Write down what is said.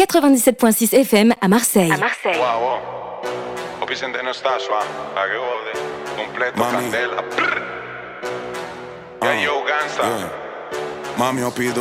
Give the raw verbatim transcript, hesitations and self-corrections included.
quatre-vingt-dix-sept virgule six F M à Marseille. À Marseille. Wow, wow. Hope sente no sta suave, pa que jode. Completo, Mami. candela. Prr. Yeah, yo, Gansa. Yeah. Mami, eu pido